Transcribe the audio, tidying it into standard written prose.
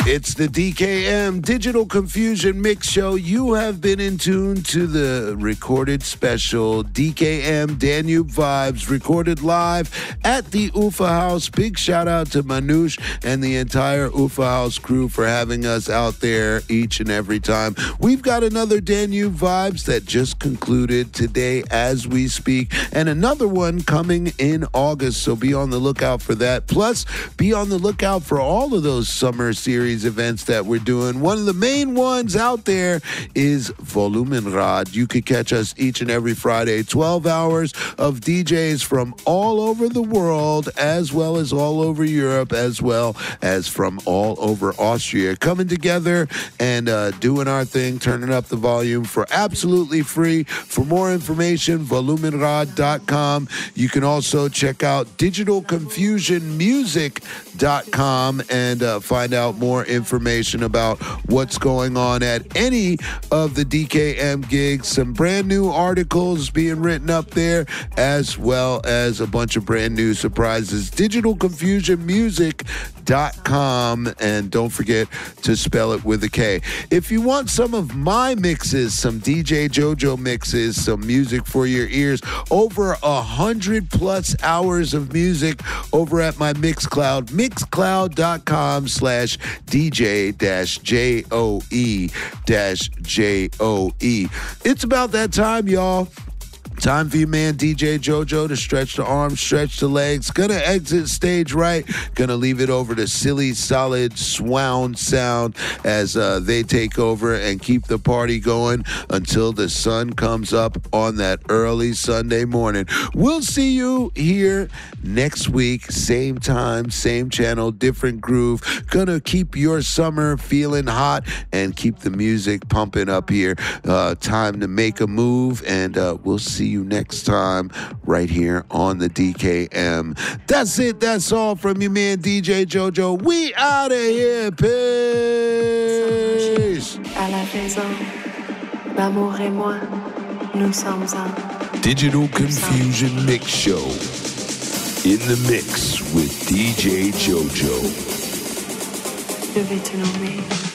It's the DKM Digital Confusion Mix Show. You have been in tune to the recorded special DKM Danube Vibes, recorded live at the Ufa House. Big shout out to Manoush and the entire Ufa House crew for having us out there each and every time. We've got another Danube Vibes that just concluded today as we speak, and another one coming in August, so be on the lookout for that. Plus, be on the lookout for all of those summer series events that we're doing. One of the main ones out there is Volumenrad. You could catch us each and every Friday, 12 hours of DJs from all over the world, as well as all over Europe, as well as from all over Austria, coming together and doing our thing, turning up the volume for absolutely free. For more information, volumenrad.com. You can also check out digitalconfusionmusic.com and find out more information about what's going on at any of the DKM gigs. Some brand new articles being written up there, as well as a bunch of brand new surprises. digitalconfusionmusic.com, and don't forget to spell it with a K. If you want some of my mixes, some DJ JoJo mixes, some music for your ears, over 100 plus hours of music over at my Mixcloud, mixcloud.com/DJ-JOE-JOE. It's about that time, y'all. Time for your man DJ JoJo to stretch the arms, stretch the legs. Gonna exit stage right. Gonna leave it over to Silly Solid Swound Sound as they take over and keep the party going until the sun comes up on that early Sunday morning. We'll see you here next week. Same time, same channel, different groove. Gonna keep your summer feeling hot and keep the music pumping up here. Time to make a move, and we'll see you next time right here on the DKM. That's it. That's all from your man DJ JoJo. We out of here. Peace. À la raison, l'amour et moi, nous sommes un. Digital Confusion Mix Show. In the mix with DJ JoJo. Je vais te nommer.